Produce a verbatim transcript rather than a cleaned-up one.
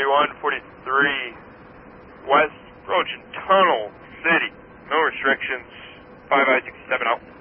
forty-one, forty-three, west, approaching Tunnel City. No restrictions, five I sixty-seven out.